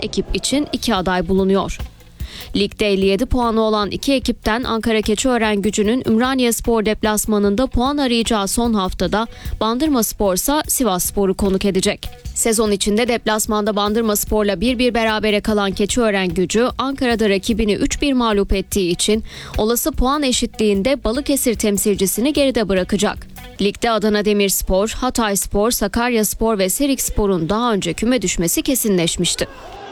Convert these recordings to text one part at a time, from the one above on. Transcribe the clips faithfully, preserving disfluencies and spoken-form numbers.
ekip için iki aday bulunuyor. Ligde elli yedi puanı olan iki ekipten Ankara Keçiörengyücü'nün Ümraniyespor deplasmanında puan arayacağı son haftada Bandırmaspor ise Sivasspor'u konuk edecek. Sezon içinde deplasmanda Bandırmaspor'la bir bir berabere kalan Keçiörengyücü, Ankara'da rakibini üç bir mağlup ettiği için olası puan eşitliğinde Balıkesir temsilcisini geride bırakacak. Ligde Adana Demirspor, Hatayspor, Sakaryaspor ve Serikspor'un daha önce küme düşmesi kesinleşmişti.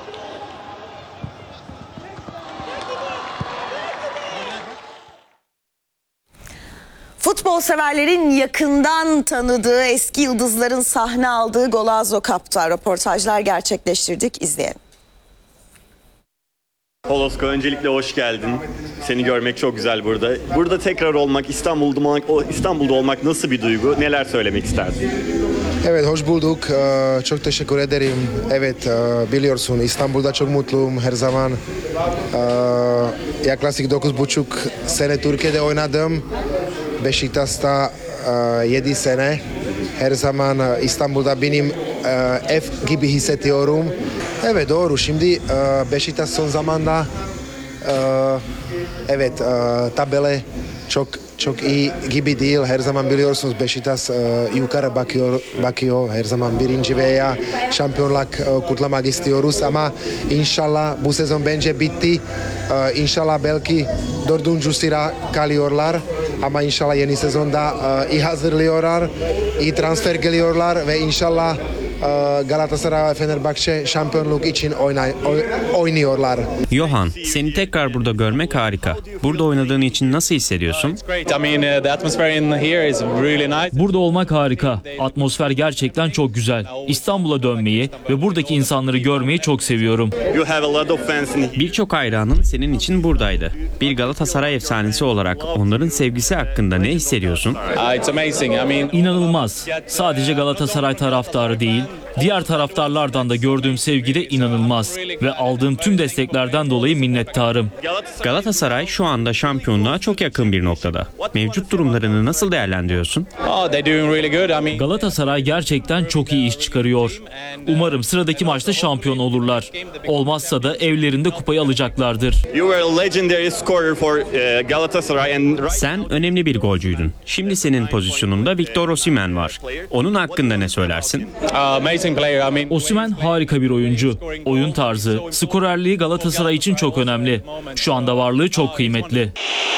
Futbol severlerin yakından tanıdığı eski yıldızların sahne aldığı Golazo Cup'ta röportajlar gerçekleştirdik. İzleyelim. Holosko, öncelikle hoş geldin. Seni görmek çok güzel burada. Burada tekrar olmak, İstanbul'da olmak, İstanbul'da olmak nasıl bir duygu? Neler söylemek isterdin? Evet, hoş bulduk. Ee, çok teşekkür ederim. Evet, e, biliyorsun İstanbul'da çok mutluyum her zaman. Ee, yaklaşık dokuz buçuk sene Türkiye'de oynadım. Beşiktaş'ta e, yedi sene. Her zaman e, İstanbul'da benim e, ev gibi hissediyorum. Evet, doğru. Şimdi e, Beşiktaş son zamanda e, evet e, tabela çok çok iyi gibi değil. Her zaman biliyorsunuz Beşiktaş e, yukarı bakıyor, bakıyor. Her zaman birinci veya şampiyonluk e, kutlamak istiyoruz ama inşallah bu sezon bence bitti. E, inşallah belki dördüncü sıra kalıyorlar ama inşallah yeni sezonda e, iyi hazırlıyorlar, iyi transfer geliyorlar ve inşallah Galatasaray ve Fenerbahçe şampiyonluk için oynay- oynuyorlar. Johan, seni tekrar burada görmek harika. Burada oynadığın için nasıl hissediyorsun? Burada olmak harika. Atmosfer gerçekten çok güzel. İstanbul'a dönmeyi ve buradaki insanları görmeyi çok seviyorum. Birçok hayranın senin için buradaydı. Bir Galatasaray efsanesi olarak onların sevgisi hakkında ne hissediyorsun? İnanılmaz. Sadece Galatasaray taraftarı değil, diğer taraftarlardan da gördüğüm sevgi de inanılmaz ve aldığım tüm desteklerden dolayı minnettarım. Galatasaray şu anda şampiyonluğa çok yakın bir noktada. Mevcut durumlarını nasıl değerlendiriyorsun? Galatasaray gerçekten çok iyi iş çıkarıyor. Umarım sıradaki maçta şampiyon olurlar. Olmazsa da evlerinde kupayı alacaklardır. Sen önemli bir golcüydün. Şimdi senin pozisyonunda Victor Osimhen var. Onun hakkında ne söylersin? Osimhen harika bir oyuncu. Oyun tarzı, skorerliği Galatasaray için çok önemli. Şu anda varlığı çok kıymetli.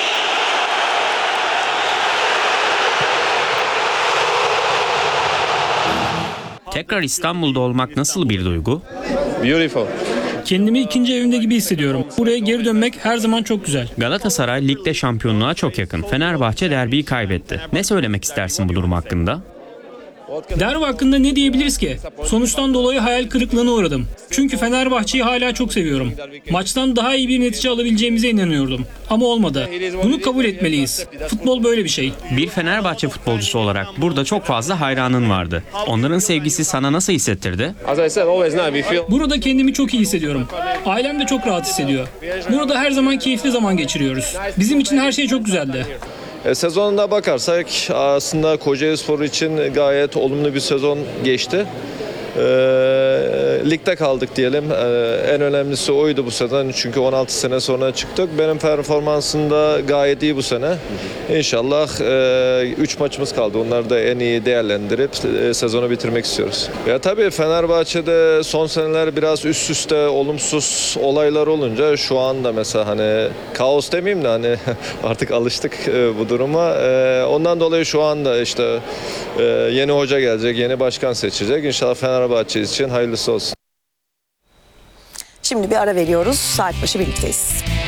Tekrar İstanbul'da olmak nasıl bir duygu? Beautiful. Kendimi ikinci evimde gibi hissediyorum. Buraya geri dönmek her zaman çok güzel. Galatasaray ligde şampiyonluğa çok yakın. Fenerbahçe derbiyi kaybetti. Ne söylemek istersin bu durum hakkında? Derbi hakkında ne diyebiliriz ki? Sonuçtan dolayı hayal kırıklığına uğradım. Çünkü Fenerbahçe'yi hala çok seviyorum. Maçtan daha iyi bir netice alabileceğimize inanıyordum. Ama olmadı. Bunu kabul etmeliyiz. Futbol böyle bir şey. Bir Fenerbahçe futbolcusu olarak burada çok fazla hayranın vardı. Onların sevgisi sana nasıl hissettirdi? Burada kendimi çok iyi hissediyorum. Ailem de çok rahat hissediyor. Burada her zaman keyifli zaman geçiriyoruz. Bizim için her şey çok güzeldi. E, sezonuna bakarsak aslında Kocaelispor için gayet olumlu bir sezon geçti. E, ligde kaldık diyelim. E, en önemlisi oydu bu sezon çünkü on altı sene sonra çıktık. Benim performansım da gayet iyi bu sene. İnşallah üç maçımız kaldı. Onları da en iyi değerlendirip e, sezonu bitirmek istiyoruz. Ya tabii Fenerbahçe'de son seneler biraz üst üste olumsuz olaylar olunca şu anda mesela hani kaos demeyeyim de hani artık alıştık e, bu duruma. E, ondan dolayı şu anda işte e, yeni hoca gelecek, yeni başkan seçecek. İnşallah Fenerbahçe için hayırlısı olsun. Şimdi bir ara veriyoruz. Saat başı birlikteyiz.